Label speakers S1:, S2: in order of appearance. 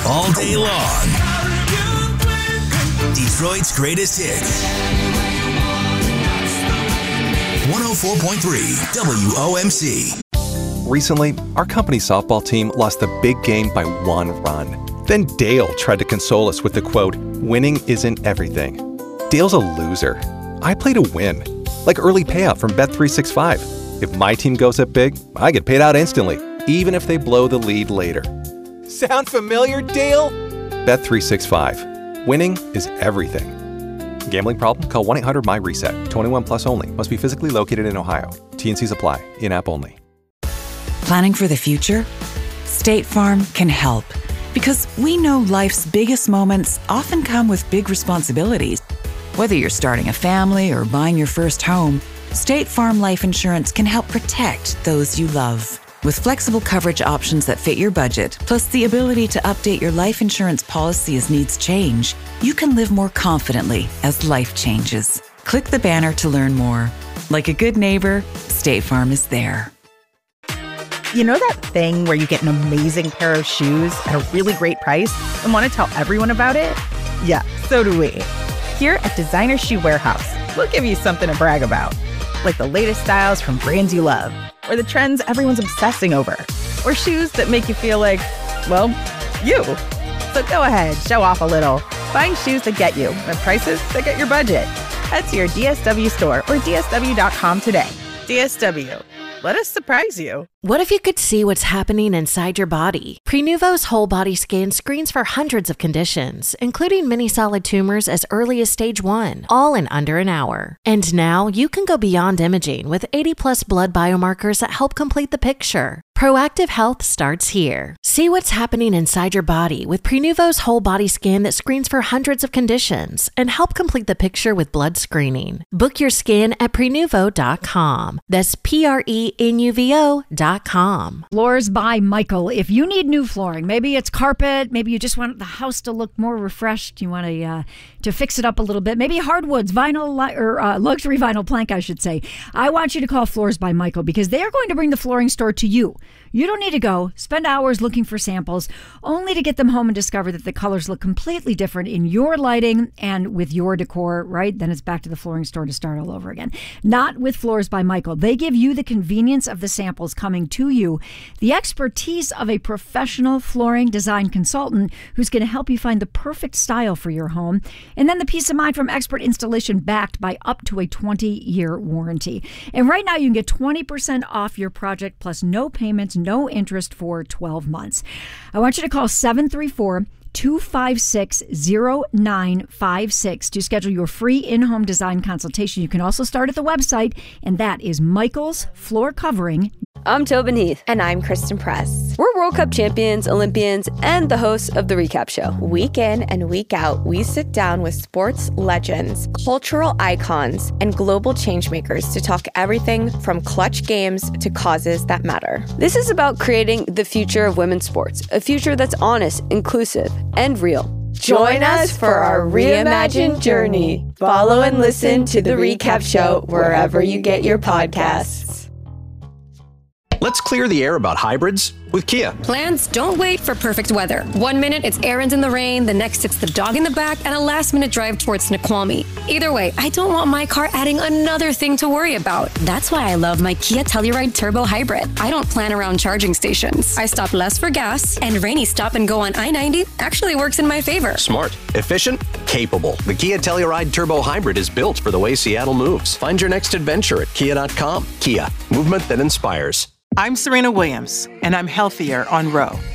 S1: all day long. Detroit's greatest hits. 104.3 WOMC.
S2: Recently, our company softball team lost the big game by 1 run. Then Dale tried to console us with the quote, "Winning isn't everything." Dale's a loser. I play to win. Like early payout from Bet365. If my team goes up big, I get paid out instantly, even if they blow the lead later. Sound familiar, Dale? Bet365. Winning is everything. Gambling problem? Call 1-800-MY-RESET. 21 plus only. Must be physically located in Ohio. T&Cs apply. In-app only.
S3: Planning for the future? State Farm can help. Because we know life's biggest moments often come with big responsibilities. Whether you're starting a family or buying your first home, State Farm Life Insurance can help protect those you love. With flexible coverage options that fit your budget, plus the ability to update your life insurance policy as needs change, you can live more confidently as life changes. Click the banner to learn more. Like a good neighbor, State Farm is there.
S4: You know that thing where you get an amazing pair of shoes at a really great price and want to tell everyone about it? Yeah, so do we. Here at Designer Shoe Warehouse, we'll give you something to brag about. Like the latest styles from brands you love, or the trends everyone's obsessing over, or shoes that make you feel like, well, you. So go ahead, show off a little. Find shoes that get you at prices that get your budget. Head to your DSW store or DSW.com today. DSW. Let us surprise you.
S5: What if you could see what's happening inside your body? Prenuvo's whole body scan screens for hundreds of conditions, including many solid tumors as early as stage 1, all in under an hour. And now you can go beyond imaging with 80+ blood biomarkers that help complete the picture. Proactive health starts here. See what's happening inside your body with Prenuvo's whole body scan that screens for hundreds of conditions and help complete the picture with blood screening. Book your scan at Prenuvo.com. That's Prenuvo.com.
S6: Floors by Michael. If you need new flooring, maybe it's carpet, maybe you just want the house to look more refreshed, you want to fix it up a little bit, maybe hardwoods, vinyl, or luxury vinyl plank, I should say. I want you to call Floors by Michael because they are going to bring the flooring store to you. You don't need to go spend hours looking for samples only to get them home and discover that the colors look completely different in your lighting and with your decor, right? Then it's back to the flooring store to start all over again. Not with Floors by Michael. They give you the convenience of the samples coming to you, the expertise of a professional flooring design consultant who's going to help you find the perfect style for your home, and then the peace of mind from expert installation backed by up to a 20-year warranty. And right now you can get 20% off your project plus no payments, no interest for 12 months. I want you to call 734-256-0956 to schedule your free in-home design consultation. You can also start at the website, and that is Michael's Floor Covering.
S7: I'm Tobin Heath. And I'm Kristen Press. We're World Cup champions, Olympians, and the hosts of The Recap Show. Week in and week out, we sit down with sports legends, cultural icons, and global changemakers to talk everything from clutch games to causes that matter. This is about creating the future of women's sports, a future that's honest, inclusive, and real. Join us for our reimagined journey. Follow and listen to The Recap Show wherever you get your podcasts.
S8: Let's clear the air about hybrids with Kia.
S9: Plans don't wait for perfect weather. 1 minute it's errands in the rain, the next it's the dog in the back, and a last-minute drive towards Snoqualmie. Either way, I don't want my car adding another thing to worry about. That's why I love my Kia Telluride Turbo Hybrid. I don't plan around charging stations. I stop less for gas, and rainy stop and go on I-90 actually works in my favor.
S8: Smart, efficient, capable. The Kia Telluride Turbo Hybrid is built for the way Seattle moves. Find your next adventure at kia.com. Kia, movement that inspires.
S10: I'm Serena Williams, and I'm healthier on Ro.